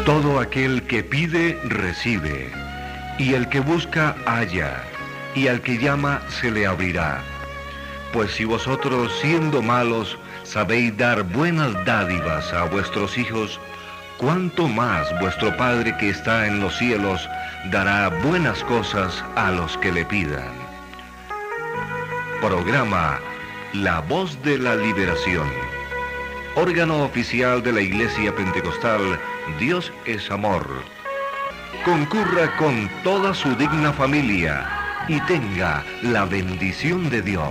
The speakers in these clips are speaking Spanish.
Todo aquel que pide, recibe, y el que busca, halla, y al que llama, se le abrirá. Pues si vosotros, siendo malos, sabéis dar buenas dádivas a vuestros hijos, cuánto más vuestro Padre que está en los cielos dará buenas cosas a los que le pidan. Programa La Voz de la Liberación. Órgano oficial de la Iglesia Pentecostal Dios es Amor. Concurra con toda su digna familia y tenga la bendición de Dios.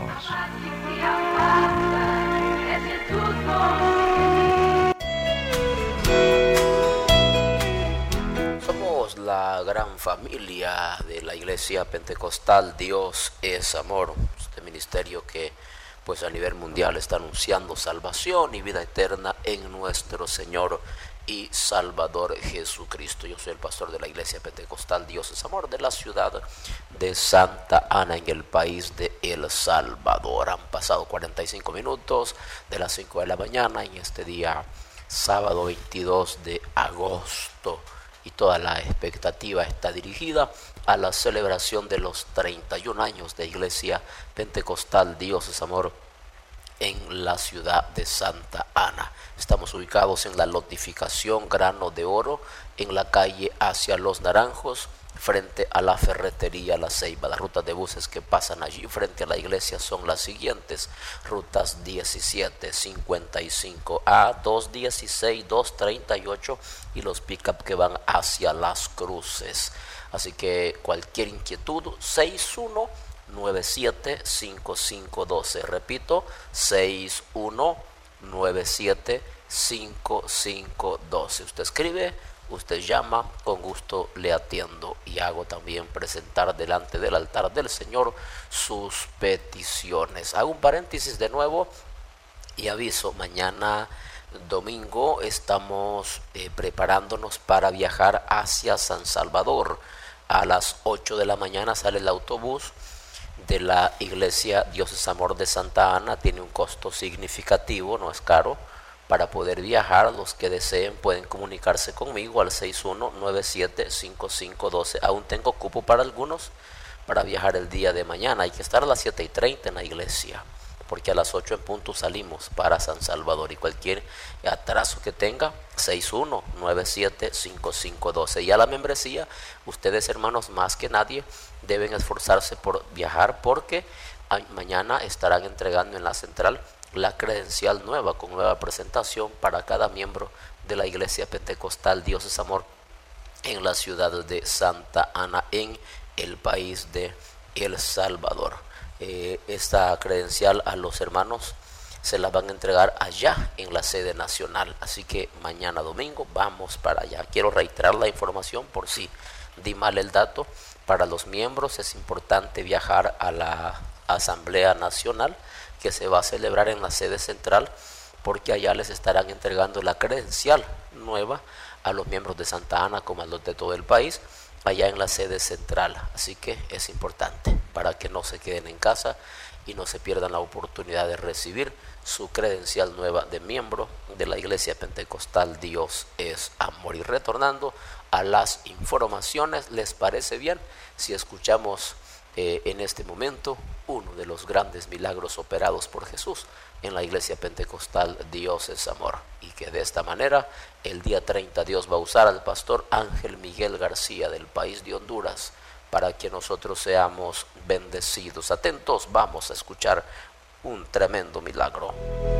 Somos la gran familia de la Iglesia Pentecostal Dios es Amor, este ministerio que pues a nivel mundial está anunciando salvación y vida eterna en nuestro Señor y Salvador Jesucristo. Yo soy el pastor de la Iglesia Pentecostal Dios es Amor de la ciudad de Santa Ana, en el país de El Salvador. Han pasado 45 minutos de las 5 de la mañana en este día sábado 22 de agosto, y toda la expectativa está dirigida a la celebración de los 31 años de Iglesia Pentecostal Dios es Amor en la ciudad de Santa Ana. Estamos ubicados en la lotificación Grano de Oro, en la calle Hacia Los Naranjos, frente a la ferretería La Ceiba. Las rutas de buses que pasan allí frente a la iglesia son las siguientes: rutas 17, 55A, 216, 238 y los pick-up que van hacia Las Cruces. Así que cualquier inquietud, 6197-5512. Repito, 6197-5512. Usted escribe, usted llama, con gusto le atiendo y hago también presentar delante del altar del Señor sus peticiones. Hago un paréntesis de nuevo y aviso: mañana domingo estamos preparándonos para viajar hacia San Salvador. A las 8 de la mañana sale el autobús de la Iglesia Dios es Amor de Santa Ana. Tiene un costo significativo, no es caro. Para poder viajar, los que deseen pueden comunicarse conmigo al 6197-5512. Aún tengo cupo para algunos para viajar el día de mañana. Hay que estar a las 7:30 en la iglesia, porque a las 8 en punto salimos para San Salvador. Y cualquier atraso que tenga, 6197-5512. Y a la membresía, ustedes, hermanos, más que nadie deben esforzarse por viajar, porque mañana estarán entregando en la central la credencial nueva, con nueva presentación para cada miembro de la Iglesia Pentecostal Dios es Amor en la ciudad de Santa Ana, en el país de El Salvador. Esta credencial a los hermanos se la van a entregar allá en la sede nacional. Así que mañana domingo vamos para allá. Quiero reiterar la información por si di mal el dato. Para los miembros es importante viajar a la Asamblea Nacional, que se va a celebrar en la sede central, porque allá les estarán entregando la credencial nueva a los miembros de Santa Ana como a los de todo el país, allá en la sede central. Así que es importante para que no se queden en casa y no se pierdan la oportunidad de recibir su credencial nueva de miembro de la Iglesia Pentecostal Dios es Amor. Y retornando a las informaciones, ¿les parece bien si escuchamos en este momento uno de los grandes milagros operados por Jesús en la Iglesia Pentecostal Dios es Amor? Y que de esta manera el día 30 Dios va a usar al pastor Ángel Miguel García del país de Honduras para que nosotros seamos bendecidos. Atentos, vamos a escuchar un tremendo milagro.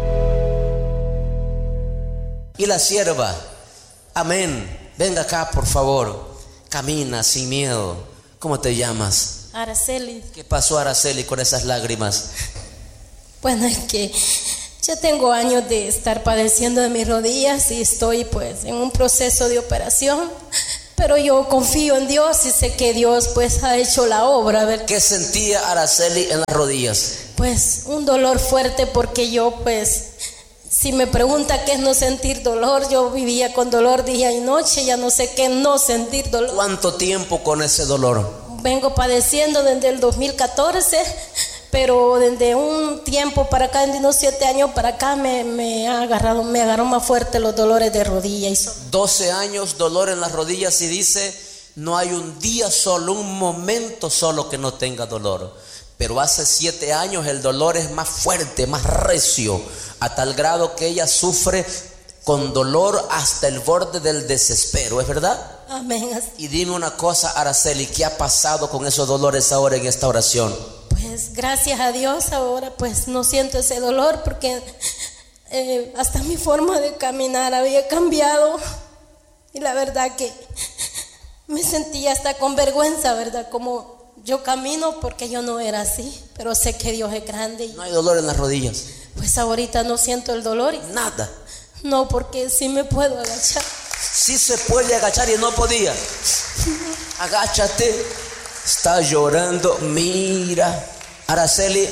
Y la sierva, amén, venga acá por favor, camina sin miedo. ¿Cómo te llamas? Araceli. ¿Qué pasó, Araceli, con esas lágrimas? Bueno, es que ya tengo años de estar padeciendo de mis rodillas y estoy pues en un proceso de operación, pero yo confío en Dios y sé que Dios pues ha hecho la obra. A ver, ¿qué sentía Araceli en las rodillas? Pues un dolor fuerte, porque yo pues, si me pregunta qué es no sentir dolor, yo vivía con dolor día y noche, ya no sé qué es no sentir dolor. ¿Cuánto tiempo con ese dolor? Vengo padeciendo desde el 2014, pero desde un tiempo para acá, desde unos 7 años para acá, me agarró más fuerte los dolores de rodilla. 12 años, dolor en las rodillas, y dice, no hay un día solo, un momento solo que no tenga dolor. Pero hace 7 años el dolor es más fuerte, más recio, a tal grado que ella sufre con dolor hasta el borde del desespero, ¿es verdad? Amén. Y dime una cosa, Araceli, ¿qué ha pasado con esos dolores ahora en esta oración? Pues gracias a Dios ahora pues no siento ese dolor, porque hasta mi forma de caminar había cambiado, y la verdad que me sentía hasta con vergüenza, ¿verdad? Como yo camino, porque yo no era así, pero sé que Dios es grande. ¿No hay dolor en las rodillas? Pues ahorita no siento el dolor. Nada. No, porque sí me puedo agachar. Sí se puede agachar y no podía. Agáchate. Está llorando. Mira, Araceli,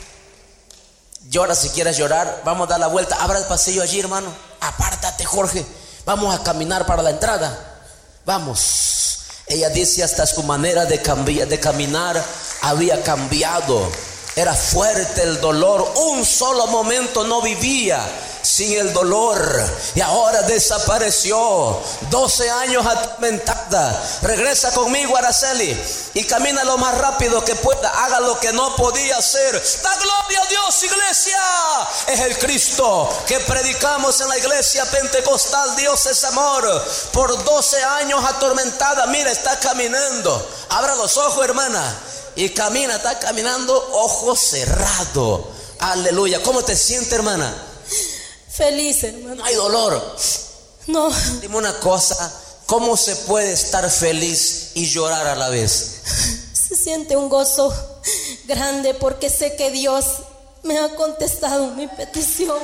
llora si quieres llorar. Vamos a dar la vuelta. Abra el pasillo allí, hermano. Apártate, Jorge. Vamos a caminar para la entrada. Vamos. Ella dice hasta su manera de caminar había cambiado. Era fuerte el dolor. Un solo momento no vivía sin el dolor, y ahora desapareció. 12 años atormentada. Regresa conmigo, Araceli, y camina lo más rápido que pueda. Haga lo que no podía hacer. Da gloria a Dios, iglesia. Es el Cristo que predicamos en la iglesia pentecostal. Dios es amor. Por 12 años atormentada, mira, está caminando. Abra los ojos, hermana, y camina, está caminando, ojos cerrados. Aleluya. ¿Cómo te sientes, hermana? Feliz, hermano. No hay dolor. No. Dime una cosa, ¿cómo se puede estar feliz y llorar a la vez? Se siente un gozo grande, porque sé que Dios me ha contestado mi petición,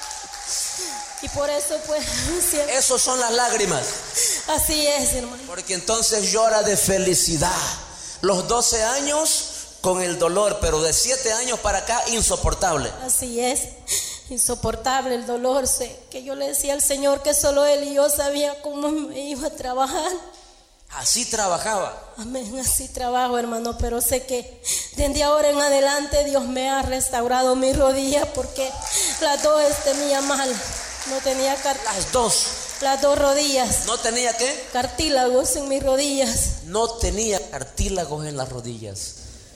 y por eso pues siempre... Esos son las lágrimas. Así es, hermano. Porque entonces llora de felicidad. Los 12 años con el dolor, pero de 7 años para acá insoportable. Así es, insoportable el dolor. Sé que yo le decía al Señor que solo Él y yo sabía cómo me iba a trabajar. Así trabajaba. Amén, así trabajo, hermano, pero sé que desde ahora en adelante Dios me ha restaurado mis rodillas, porque las dos tenía mal. No tenía las dos rodillas. ¿No tenía qué? Cartílagos en mis rodillas. No tenía cartílagos en las rodillas.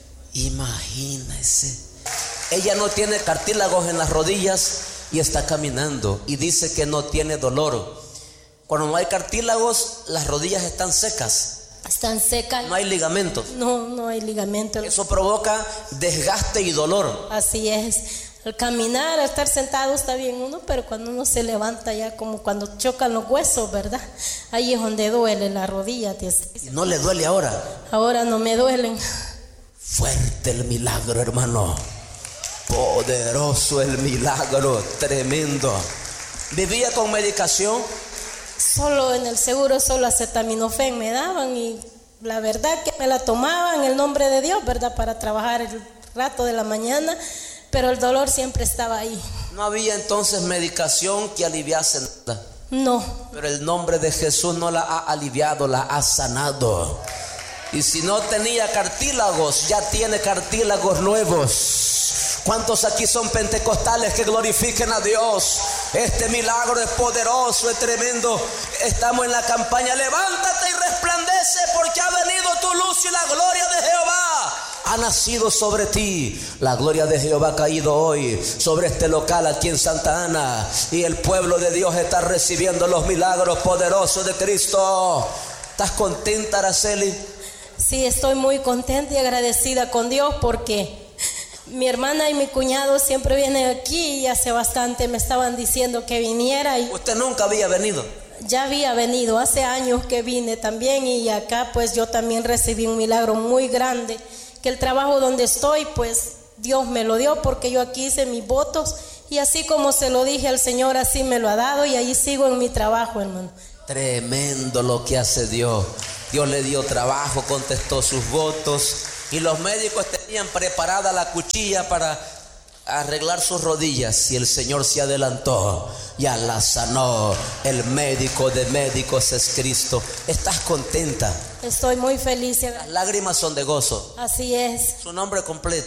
Imagínese. Ella no tiene cartílagos en las rodillas y está caminando, y dice que no tiene dolor. Cuando no hay cartílagos, las rodillas están secas. Están secas. No hay ligamentos. No hay ligamentos. Eso provoca desgaste y dolor. Así es. Al caminar, al estar sentado está bien uno, pero cuando uno se levanta, ya como cuando chocan los huesos, ¿verdad? Ahí es donde duele la rodilla. ¿Y no le duele ahora? Ahora no me duelen. Fuerte el milagro, hermano. Poderoso el milagro, tremendo. ¿Vivía con medicación? Solo en el seguro, solo acetaminofén me daban, y la verdad que me la tomaba en el nombre de Dios, ¿verdad? Para trabajar el rato de la mañana, pero el dolor siempre estaba ahí. ¿No había entonces medicación que aliviase nada? No. Pero el nombre de Jesús no la ha aliviado, la ha sanado. Y si no tenía cartílagos, ya tiene cartílagos nuevos. ¿Cuántos aquí son pentecostales que glorifiquen a Dios? Este milagro es poderoso, es tremendo. Estamos en la campaña levántate y resplandece, porque ha venido tu luz y la gloria de Jehová ha nacido sobre ti. La gloria de Jehová ha caído hoy sobre este local aquí en Santa Ana, y el pueblo de Dios está recibiendo los milagros poderosos de Cristo. ¿Estás contenta, Araceli? Sí, estoy muy contenta y agradecida con Dios, porque mi hermana y mi cuñado siempre vienen aquí, y hace bastante me estaban diciendo que viniera. Y ¿usted nunca había venido? Ya había venido, hace años que vine también, y acá pues yo también recibí un milagro muy grande, que el trabajo donde estoy pues Dios me lo dio, porque yo aquí hice mis votos, y así como se lo dije al Señor, así me lo ha dado, y ahí sigo en mi trabajo, hermano. Tremendo lo que hace Dios. Dios le dio trabajo, contestó sus votos, y los médicos tenían preparada la cuchilla para arreglar sus rodillas, y el Señor se adelantó, ya la sanó. El médico de médicos es Cristo. ¿Estás contenta? Estoy muy feliz. Las lágrimas son de gozo. Así es. Su nombre completo.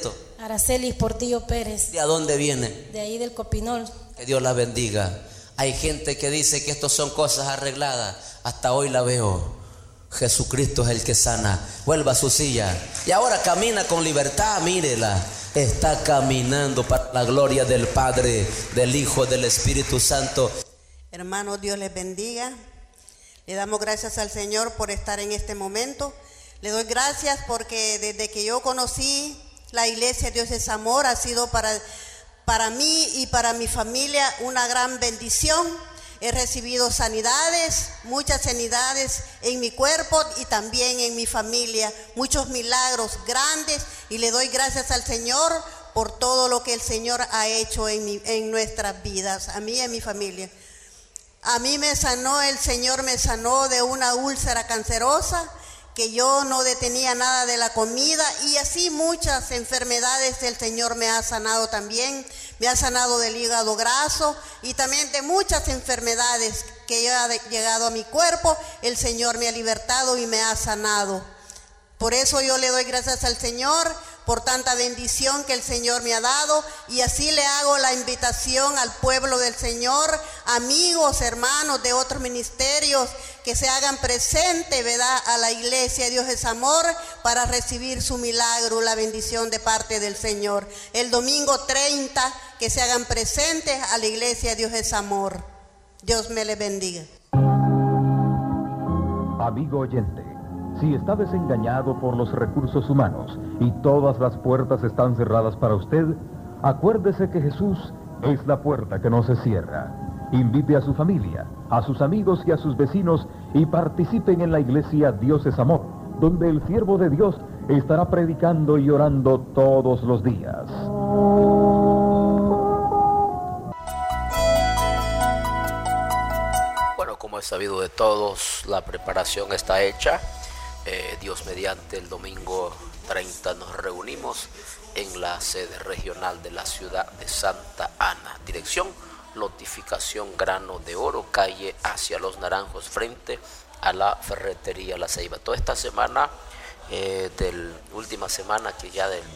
Araceli Portillo Pérez. ¿De a dónde viene? De ahí del Copinol. Que Dios la bendiga. Hay gente que dice que estos son cosas arregladas. Hasta hoy la veo. Jesucristo es el que sana. Vuelva a su silla. Y ahora camina con libertad, mírela. Está caminando para la gloria del Padre, del Hijo, del Espíritu Santo. Hermanos, Dios les bendiga. Le damos gracias al Señor por estar en este momento. Le doy gracias porque desde que yo conocí la iglesia Dios es Amor, ha sido para mí y para mi familia una gran bendición. He recibido sanidades, muchas sanidades en mi cuerpo y también en mi familia, muchos milagros grandes, y le doy gracias al Señor por todo lo que el Señor ha hecho en nuestras vidas, a mí y a mi familia. A mí me sanó, el Señor me sanó de una úlcera cancerosa, que yo no detenía nada de la comida, y así muchas enfermedades el Señor me ha sanado también. Me ha sanado del hígado graso y también de muchas enfermedades que han llegado a mi cuerpo. El Señor me ha libertado y me ha sanado. Por eso yo le doy gracias al Señor por tanta bendición que el Señor me ha dado, y así le hago la invitación al pueblo del Señor, amigos, hermanos de otros ministerios, que se hagan presente, ¿verdad?, a la iglesia Dios es Amor para recibir su milagro, la bendición de parte del Señor. El domingo 30, que se hagan presentes a la iglesia Dios es Amor. Dios me le bendiga. Amigo oyente, si está desengañado por los recursos humanos y todas las puertas están cerradas para usted, acuérdese que Jesús es la puerta que no se cierra. Invite a su familia, a sus amigos y a sus vecinos y participen en la iglesia Dios es Amor, donde el siervo de Dios estará predicando y orando todos los días. Bueno, como es sabido de todos, la preparación está hecha. Dios mediante, el domingo 30 nos reunimos en la sede regional de la ciudad de Santa Ana. Dirección: Lotificación Grano de Oro, calle Hacia los Naranjos, frente a la ferretería La Ceiba. Toda esta semana, última semana, que ya del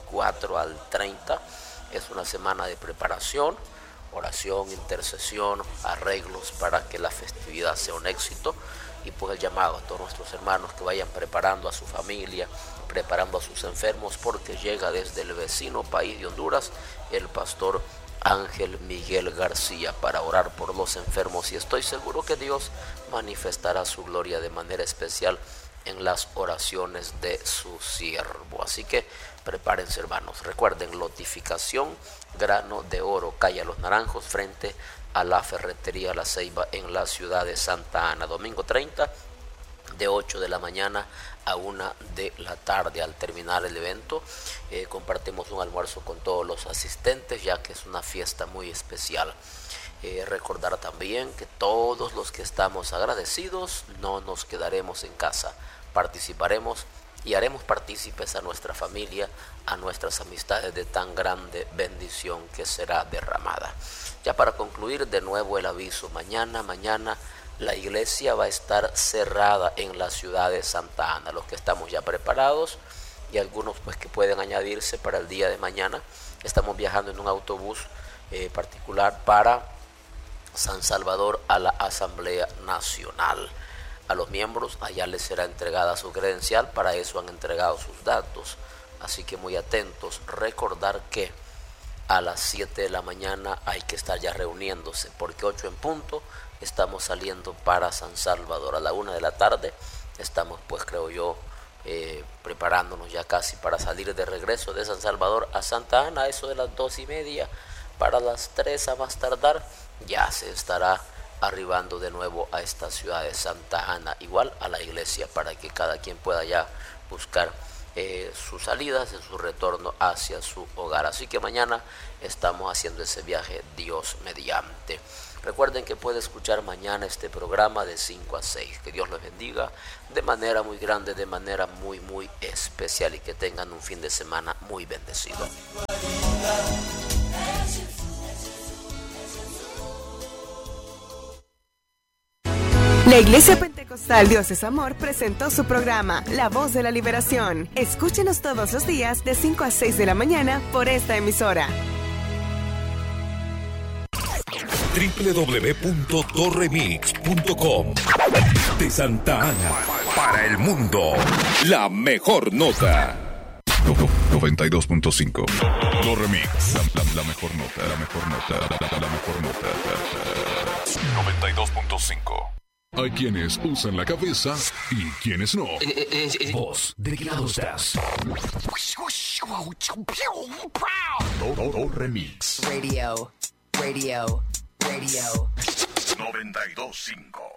24 al 30, es una semana de preparación, oración, intercesión, arreglos para que la festividad sea un éxito. Y pues el llamado a todos nuestros hermanos que vayan preparando a su familia, preparando a sus enfermos, porque llega desde el vecino país de Honduras el pastor Ángel Miguel García para orar por los enfermos, y estoy seguro que Dios manifestará su gloria de manera especial en las oraciones de su siervo. Así que prepárense, hermanos. Recuerden, Lotificación Grano de Oro, calle Los Naranjos, frente a la ferretería La Ceiba, en la ciudad de Santa Ana. Domingo 30, de 8 de la mañana a 1 de la tarde. Al terminar el evento, compartimos un almuerzo con todos los asistentes, ya que es una fiesta muy especial. Recordar también que todos los que estamos agradecidos no nos quedaremos en casa, participaremos y haremos partícipes a nuestra familia, a nuestras amistades, de tan grande bendición que será derramada. Ya para concluir, de nuevo el aviso: mañana la iglesia va a estar cerrada en la ciudad de Santa Ana. Los que estamos ya preparados, y algunos pues que pueden añadirse para el día de mañana, estamos viajando en un autobús particular para San Salvador, a la Asamblea Nacional. A los miembros allá les será entregada su credencial, para eso han entregado sus datos, así que muy atentos. Recordar que a las 7 de la mañana hay que estar ya reuniéndose, porque 8 en punto estamos saliendo para San Salvador. A la 1 de la tarde estamos, pues creo yo, preparándonos ya casi para salir de regreso de San Salvador a Santa Ana. Eso de las 2:30, para las 3 a más tardar ya se estará arribando de nuevo a esta ciudad de Santa Ana, igual a la iglesia, para que cada quien pueda ya buscar sus salidas en su retorno hacia su hogar. Así que mañana estamos haciendo ese viaje, Dios mediante. Recuerden que puede escuchar mañana este programa de 5 a 6. Que Dios los bendiga de manera muy grande, de manera muy especial, y que tengan un fin de semana muy bendecido. La Iglesia Pentecostal Pentecostal Dios es Amor presentó su programa La Voz de la Liberación. Escúchenos todos los días de 5 a 6 de la mañana por esta emisora. www.torremix.com de Santa Ana para el mundo. La mejor nota. 92.5 Torremix. La mejor nota. La mejor nota. La mejor nota. 92.5. Hay quienes usan la cabeza y quienes no. Vos, ¿de qué lado estás? Remix. Radio. 92.5.